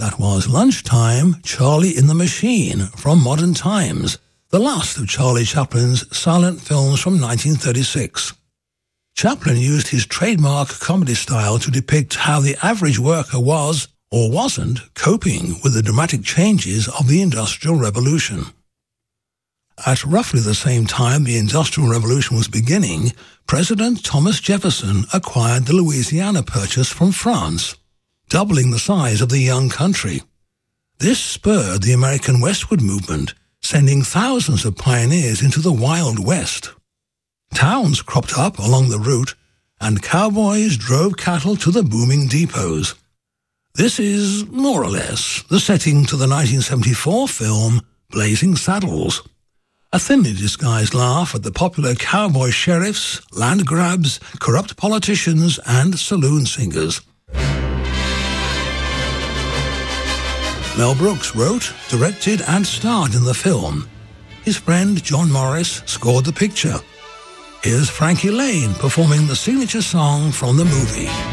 That was Lunchtime, Charlie in the Machine from Modern Times, the last of Charlie Chaplin's silent films from 1936. Chaplin used his trademark comedy style to depict how the average worker was, or wasn't, coping with the dramatic changes of the Industrial Revolution. At roughly the same time the Industrial Revolution was beginning, President Thomas Jefferson acquired the Louisiana Purchase from France, doubling the size of the young country. This spurred the American Westward movement, sending thousands of pioneers into the Wild West. Towns cropped up along the route, and cowboys drove cattle to the booming depots. This is, more or less, the setting to the 1974 film Blazing Saddles, a thinly disguised laugh at the popular cowboy sheriffs, land grabs, corrupt politicians, and saloon singers. Mel Brooks wrote, directed, and starred in the film. His friend John Morris scored the picture. Here's Frankie Laine performing the signature song from the movie.